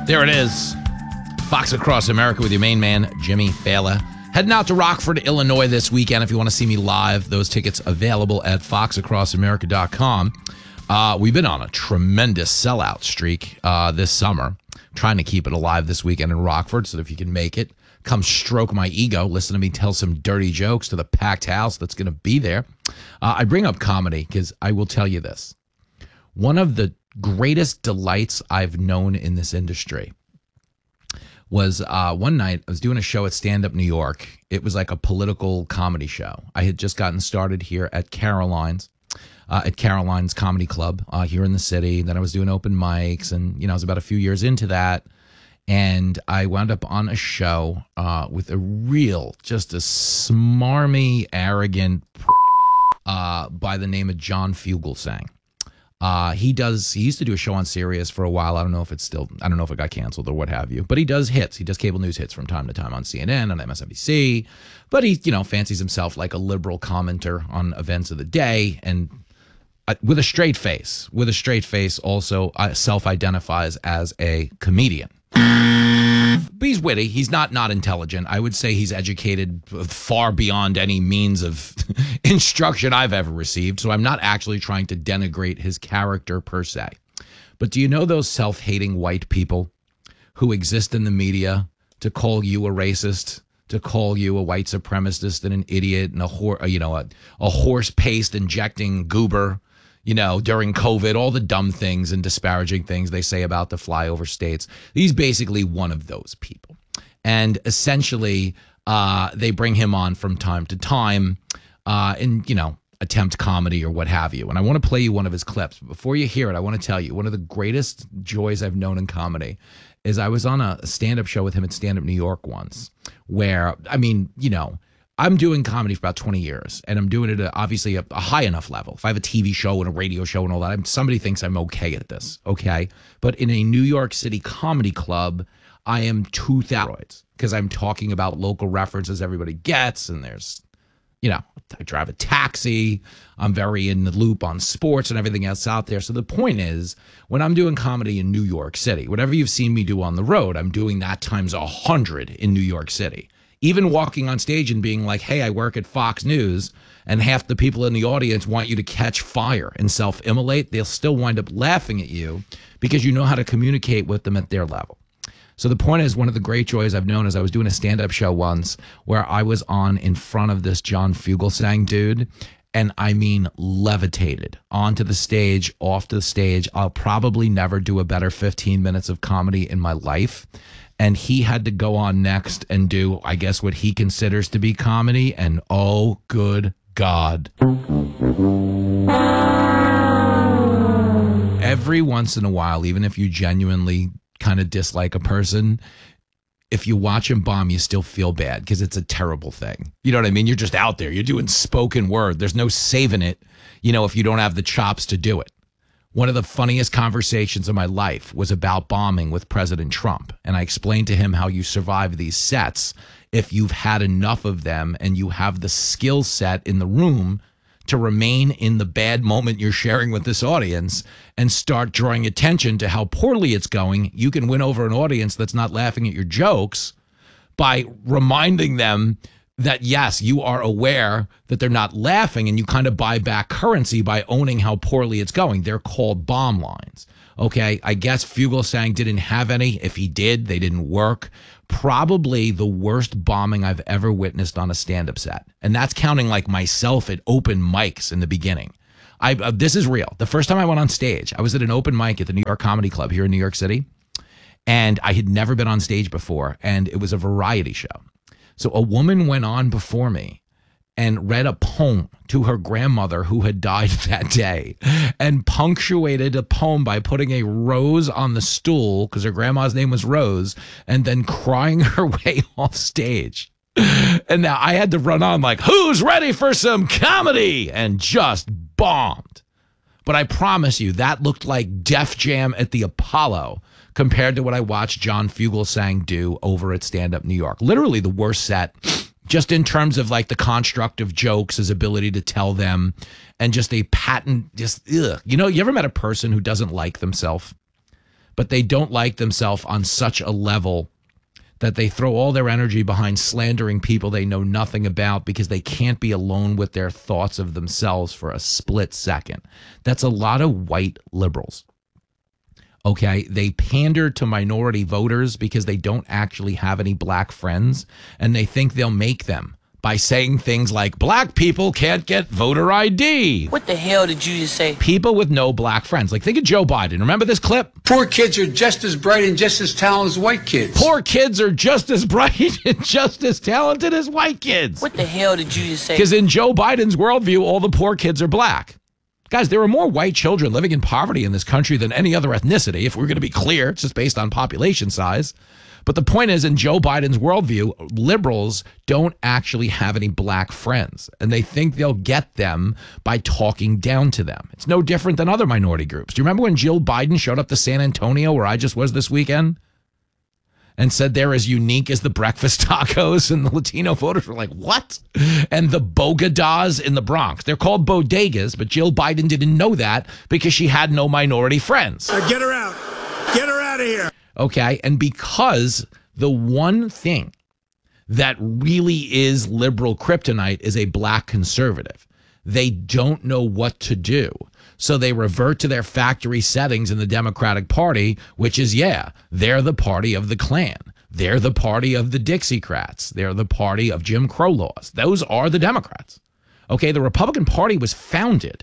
There it is. Fox Across America with your main man, Jimmy Fallon. Heading out to Rockford, Illinois this weekend. If you want to see me live, those tickets available at foxacrossamerica.com. We've been on a tremendous sellout streak this summer. Trying to keep it alive this weekend in Rockford, so if you can make it, come stroke my ego, listen to me tell some dirty jokes to the packed house that's going to be there. I bring up comedy because I will tell you this. One of the greatest delights I've known in this industry was one night I was doing a show at Stand Up New York. It was like a political comedy show. I had just gotten started here at Caroline's Comedy Club here in the city. Then I was doing open mics, and I was about a few years into that. And I wound up on a show with a real, just a smarmy, arrogant by the name of John Fugelsang. He used to do a show on Sirius for a while. I don't know if it got canceled or what have you, but he does hits. He does cable news hits from time to time on CNN, on MSNBC, but he, fancies himself like a liberal commenter on events of the day, and with a straight face, also self-identifies as a comedian. But he's witty. He's not intelligent. I would say he's educated far beyond any means of instruction I've ever received. So I'm not actually trying to denigrate his character per se. But do you know those self-hating white people who exist in the media to call you a racist, to call you a white supremacist and an idiot and a horse-paced injecting goober? During COVID, all the dumb things and disparaging things they say about the flyover states. He's basically one of those people. And essentially, they bring him on from time to time and, attempt comedy or what have you. And I want to play you one of his clips. But before you hear it, I want to tell you, one of the greatest joys I've known in comedy is I was on a stand-up show with him at Stand Up New York once where, I'm doing comedy for about 20 years, and I'm doing it at obviously a high enough level. If I have a TV show and a radio show and all that, somebody thinks I'm okay at this, okay? But in a New York City comedy club, I am 2,000 because I'm talking about local references everybody gets, and there's, I drive a taxi. I'm very in the loop on sports and everything else out there. So the point is, when I'm doing comedy in New York City, whatever you've seen me do on the road, I'm doing that times 100 in New York City. Even walking on stage and being like, hey, I work at Fox News, and half the people in the audience want you to catch fire and self-immolate, they'll still wind up laughing at you because you know how to communicate with them at their level. So the point is, one of the great joys I've known is I was doing a stand-up show once where I was on in front of this John Fugelsang dude, and I mean levitated onto the stage, off the stage. I'll probably never do a better 15 minutes of comedy in my life. And he had to go on next and do, I guess, what he considers to be comedy. And oh, good God. Every once in a while, even if you genuinely kind of dislike a person, if you watch him bomb, you still feel bad because it's a terrible thing. You know what I mean? You're just out there. You're doing spoken word. There's no saving it, if you don't have the chops to do it. One of the funniest conversations of my life was about bombing with President Trump. And I explained to him how you survive these sets if you've had enough of them and you have the skill set in the room to remain in the bad moment you're sharing with this audience and start drawing attention to how poorly it's going. You can win over an audience that's not laughing at your jokes by reminding them that, yes, you are aware that they're not laughing, and you kind of buy back currency by owning how poorly it's going. They're called bomb lines. Okay, I guess Fugelsang didn't have any. If he did, they didn't work. Probably the worst bombing I've ever witnessed on a stand-up set. And that's counting like myself at open mics in the beginning. This is real. The first time I went on stage, I was at an open mic at the New York Comedy Club here in New York City, and I had never been on stage before, and it was a variety show. So a woman went on before me and read a poem to her grandmother who had died that day, and punctuated a poem by putting a rose on the stool because her grandma's name was Rose, and then crying her way off stage. And now I had to run on like, who's ready for some comedy? And just bombed. But I promise you, that looked like Def Jam at the Apollo compared to what I watched John Fugelsang do over at Stand Up New York. Literally the worst set, just in terms of like the construct of jokes, his ability to tell them, and just a patent, you ever met a person who doesn't like themselves? but they don't like themselves on such a level that they throw all their energy behind slandering people they know nothing about because they can't be alone with their thoughts of themselves for a split second. That's a lot of white liberals. Okay, they pander to minority voters because they don't actually have any black friends, and they think they'll make them by saying things like, black people can't get voter ID. What the hell did you just say? People with no black friends. Like, think of Joe Biden. Remember this clip? Poor kids are just as bright and just as talented as white kids. Poor kids are just as bright and just as talented as white kids. What the hell did you just say? Because in Joe Biden's worldview, all the poor kids are black. Guys, there are more white children living in poverty in this country than any other ethnicity. If we're going to be clear, it's just based on population size. But the point is, in Joe Biden's worldview, liberals don't actually have any black friends, and they think they'll get them by talking down to them. It's no different than other minority groups. Do you remember when Jill Biden showed up to San Antonio, where I just was this weekend, and said they're as unique as the breakfast tacos, and the Latino voters were like, what? And the bodegas in the Bronx. They're called bodegas, but Jill Biden didn't know that because she had no minority friends. Get her out. Get her out of here. Okay, and because the one thing that really is liberal kryptonite is a black conservative, they don't know what to do. So they revert to their factory settings in the Democratic Party, which is, they're the party of the Klan. They're the party of the Dixiecrats. They're the party of Jim Crow laws. Those are the Democrats. Okay, the Republican Party was founded.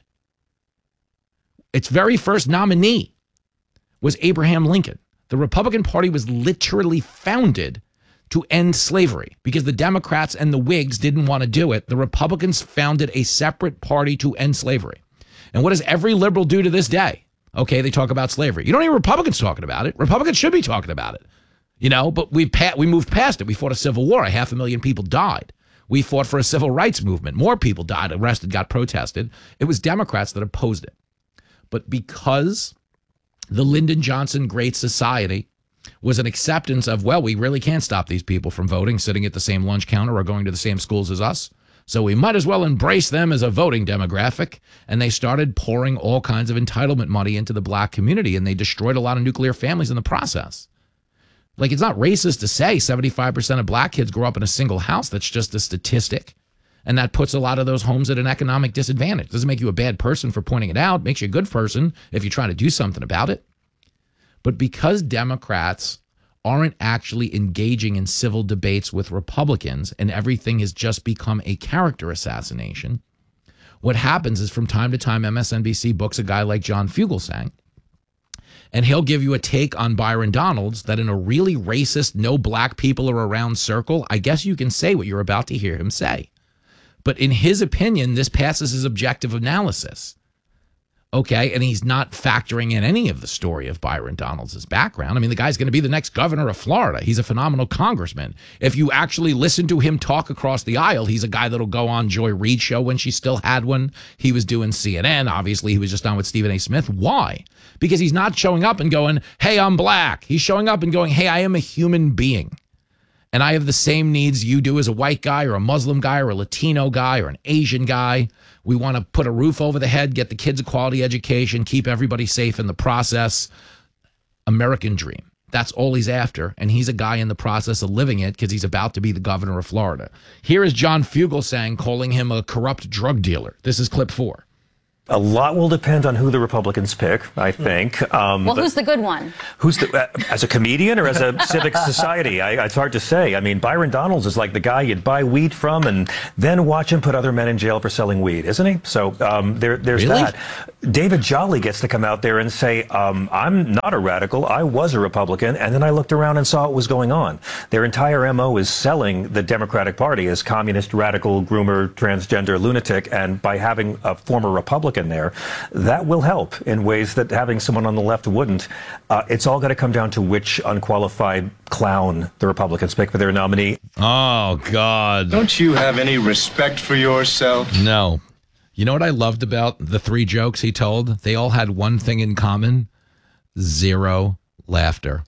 Its very first nominee was Abraham Lincoln. The Republican Party was literally founded to end slavery because the Democrats and the Whigs didn't want to do it. The Republicans founded a separate party to end slavery. And what does every liberal do to this day? Okay, they talk about slavery. You don't hear Republicans talking about it. Republicans should be talking about it. You know, but we moved past it. We fought a civil war. 500,000 people died. We fought for a civil rights movement. More people died, arrested, got protested. It was Democrats that opposed it. But because the Lyndon Johnson Great Society was an acceptance of, well, we really can't stop these people from voting, sitting at the same lunch counter or going to the same schools as us. So we might as well embrace them as a voting demographic. And they started pouring all kinds of entitlement money into the black community, and they destroyed a lot of nuclear families in the process. Like, it's not racist to say 75% of black kids grow up in a single house. That's just a statistic. And that puts a lot of those homes at an economic disadvantage. Doesn't make you a bad person for pointing it out. Makes you a good person if you try to do something about it. But because Democrats aren't actually engaging in civil debates with Republicans and everything has just become a character assassination, what happens is from time to time MSNBC books a guy like John Fugelsang, and he'll give you a take on Byron Donalds that in a really racist, no black people are around circle, I guess you can say what you're about to hear him say. But in his opinion, this passes his objective analysis. Okay, and he's not factoring in any of the story of Byron Donalds' background. I mean, the guy's going to be the next governor of Florida. He's a phenomenal congressman. If you actually listen to him talk across the aisle, he's a guy that'll go on Joy Reid's show when she still had one. He was doing CNN. Obviously, he was just on with Stephen A. Smith. Why? Because he's not showing up and going, hey, I'm black. He's showing up and going, hey, I am a human being. And I have the same needs you do as a white guy or a Muslim guy or a Latino guy or an Asian guy. We want to put a roof over the head, get the kids a quality education, keep everybody safe in the process. American dream. That's all he's after. And he's a guy in the process of living it because he's about to be the governor of Florida. Here is John Fugelsang calling him a corrupt drug dealer. This is clip 4. A lot will depend on who the Republicans pick, I think. Well, who's the good one? Who's the, as a comedian or as a civic society? It's hard to say. I mean, Byron Donalds is like the guy you'd buy weed from and then watch him put other men in jail for selling weed, isn't he? So there's really? that. David Jolly gets to come out there and say, I'm not a radical. I was a Republican. And then I looked around and saw what was going on. Their entire MO is selling the Democratic Party as communist, radical, groomer, transgender, lunatic. And by having a former Republican there, that will help in ways that having someone on the left wouldn't. It's all got to come down to which unqualified clown the Republicans pick for their nominee. Oh, God. Don't you have any respect for yourself? No. You know what I loved about the 3 jokes he told? They all had one thing in common: zero laughter.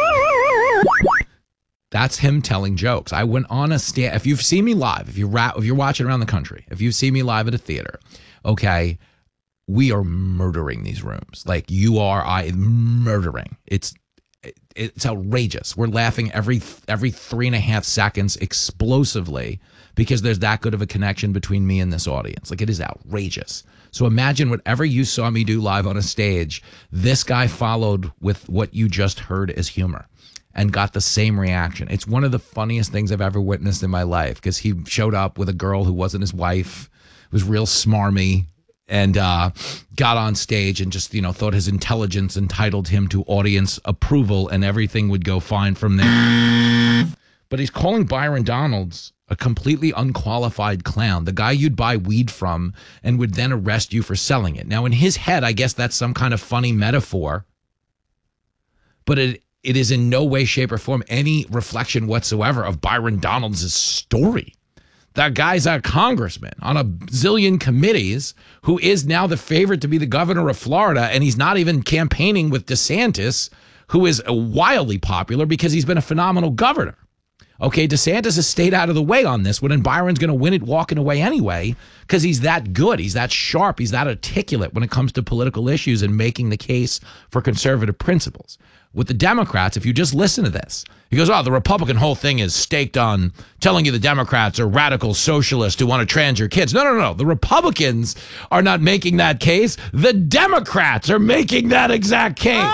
That's him telling jokes. I went on a stand. If you've seen me live, if you're watching around the country, if you've seen me live at a theater, okay, we are murdering these rooms. Like you are, murdering. It's it's outrageous. We're laughing every 3.5 seconds explosively because there's that good of a connection between me and this audience. Like, it is outrageous. So imagine whatever you saw me do live on a stage, this guy followed with what you just heard as humor and got the same reaction. It's one of the funniest things I've ever witnessed in my life because he showed up with a girl who wasn't his wife, was real smarmy, and got on stage and just, thought his intelligence entitled him to audience approval and everything would go fine from there. But he's calling Byron Donalds a completely unqualified clown, the guy you'd buy weed from and would then arrest you for selling it. Now, in his head, I guess that's some kind of funny metaphor, but it is in no way, shape, or form any reflection whatsoever of Byron Donalds' story. That guy's a congressman on a zillion committees who is now the favorite to be the governor of Florida, and he's not even campaigning with DeSantis, who is wildly popular because he's been a phenomenal governor. Okay, DeSantis has stayed out of the way on this one, and Byron's going to win it walking away anyway because he's that good. He's that sharp. He's that articulate when it comes to political issues and making the case for conservative principles. With the Democrats, if you just listen to this, he goes, the Republican whole thing is staked on telling you the Democrats are radical socialists who want to trans your kids. No. The Republicans are not making that case. The Democrats are making that exact case.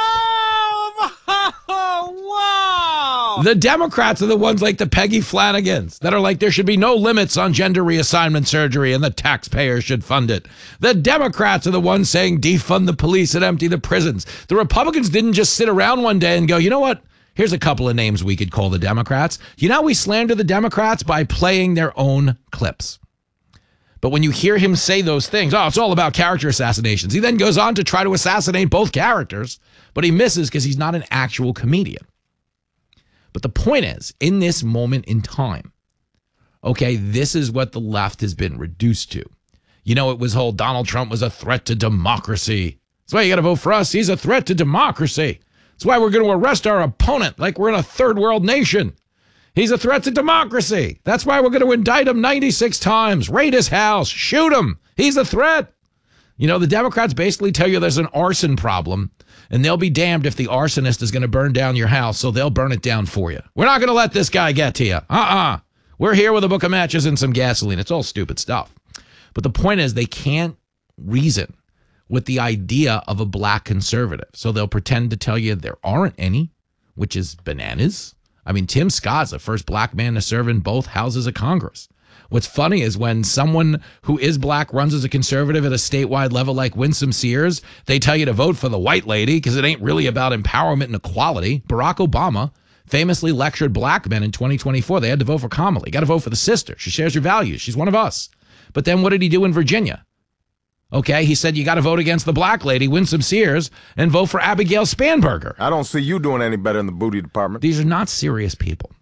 Wow! The Democrats are the ones like the Peggy Flanagans that are like, there should be no limits on gender reassignment surgery and the taxpayers should fund it. The Democrats are the ones saying defund the police and empty the prisons. The Republicans didn't just sit around one day and go, you know what? Here's a couple of names we could call the Democrats. You know, we slander the Democrats by playing their own clips. But when you hear him say those things, it's all about character assassinations. He then goes on to try to assassinate both characters, but he misses because he's not an actual comedian. But the point is, in this moment in time, okay, this is what the left has been reduced to. It was whole Donald Trump was a threat to democracy. That's why you got to vote for us. He's a threat to democracy. That's why we're going to arrest our opponent like we're in a third world nation. He's a threat to democracy. That's why we're going to indict him 96 times, raid his house, shoot him. He's a threat. The Democrats basically tell you there's an arson problem, and they'll be damned if the arsonist is going to burn down your house, so they'll burn it down for you. We're not going to let this guy get to you. We're here with a book of matches and some gasoline. It's all stupid stuff. But the point is, they can't reason with the idea of a black conservative. So they'll pretend to tell you there aren't any, which is bananas. I mean, Tim Scott's the first black man to serve in both houses of Congress. What's funny is when someone who is black runs as a conservative at a statewide level like Winsome Sears, they tell you to vote for the white lady because it ain't really about empowerment and equality. Barack Obama famously lectured black men in 2024. They had to vote for Kamala. You got to vote for the sister. She shares your values. She's one of us. But then what did he do in Virginia? Okay, he said you got to vote against the black lady, Winsome Sears, and vote for Abigail Spanberger. I don't see you doing any better in the booty department. These are not serious people.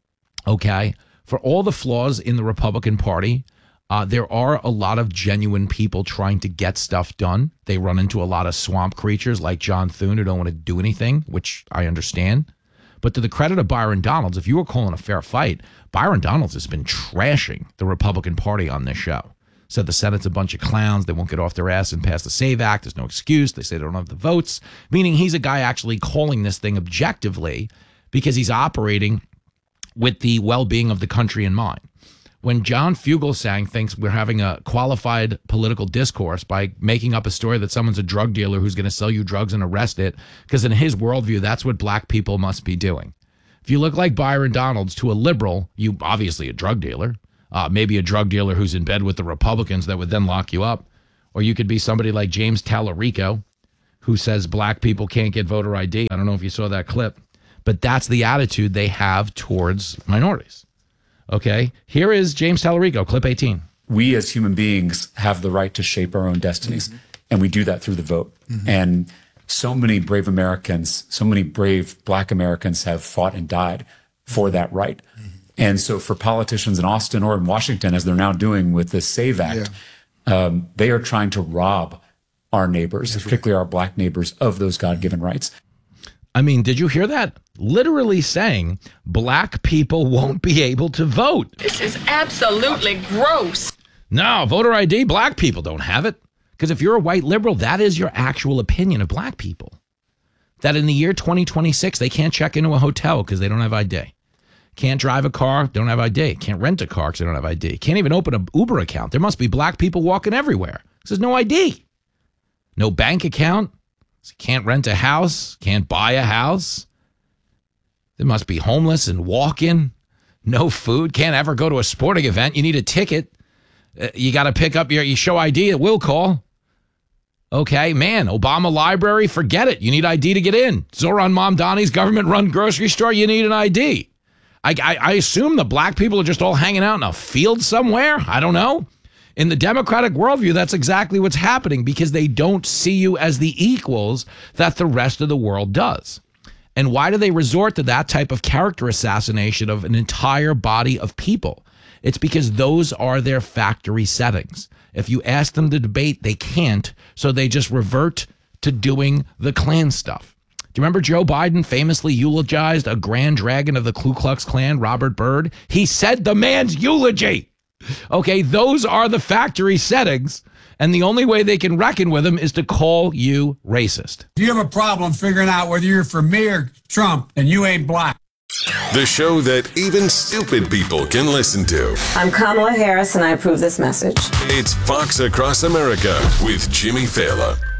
Okay? For all the flaws in the Republican Party, there are a lot of genuine people trying to get stuff done. They run into a lot of swamp creatures like John Thune who don't want to do anything, which I understand. But to the credit of Byron Donalds, if you were calling a fair fight, Byron Donalds has been trashing the Republican Party on this show. Said the Senate's a bunch of clowns. They won't get off their ass and pass the SAVE Act. There's no excuse. They say they don't have the votes, meaning he's a guy actually calling this thing objectively because he's operating with the well-being of the country in mind. When John Fugelsang thinks we're having a qualified political discourse by making up a story that someone's a drug dealer who's going to sell you drugs and arrest it, because in his worldview, that's what black people must be doing. If you look like Byron Donalds to a liberal, you obviously a drug dealer, maybe a drug dealer who's in bed with the Republicans that would then lock you up. Or you could be somebody like James Tallarico, who says black people can't get voter ID. I don't know if you saw that clip. But that's the attitude they have towards minorities. Okay, here is James Tallarico, clip 18. We as human beings have the right to shape our own destinies, and we do that through the vote. And so many brave Americans, so many brave black Americans have fought and died for that right. And so for politicians in Austin or in Washington, as they're now doing with the SAVE Act, they are trying to rob our neighbors, particularly our black neighbors, of those God-given rights. I mean, did you hear that? Literally saying black people won't be able to vote. This is absolutely gross. No, voter ID, black people don't have it. Because if you're a white liberal, that is your actual opinion of black people. that in the year 2026, they can't check into a hotel because they don't have ID. Can't drive a car, don't have ID. Can't rent a car because they don't have ID. Can't even open an Uber account. There must be black people walking everywhere. There's no ID. No bank account. Can't rent a house. Can't buy a house. There must be homeless and walking. No food. Can't ever go to a sporting event. You need a ticket. You got to pick up you show ID at will call. Okay, man, Obama Library, forget it. You need ID to get in. Zoran Mamdani's government-run grocery store, you need an ID. I assume the black people are just all hanging out in a field somewhere. I don't know. In the Democratic worldview, that's exactly what's happening because they don't see you as the equals that the rest of the world does. And why do they resort to that type of character assassination of an entire body of people? It's because those are their factory settings. If you ask them to debate, they can't, so they just revert to doing the Klan stuff. Do you remember Joe Biden famously eulogized a Grand Dragon of the Ku Klux Klan, Robert Byrd? He said the man's eulogy. Okay, those are the factory settings, and the only way they can reckon with them is to call you racist. If you have a problem figuring out whether you're for me or Trump, then you ain't black. The show that even stupid people can listen to. I'm Kamala Harris, and I approve this message. It's Fox Across America with Jimmy Fallon.